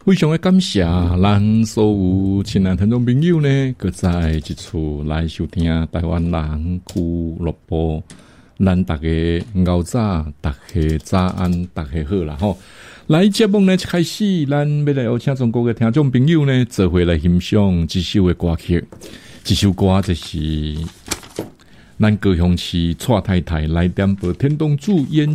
非常的感谢咱所有亲爱听众朋友呢，搁再一次来收听台湾人俱乐部。咱大家熬早，大家早安，大家好啦吼！来节目呢，一开始咱要来邀请中国的听众朋友呢，做伙来欣赏这首的歌曲。这首歌就是咱高雄市蔡太太来点播天东主演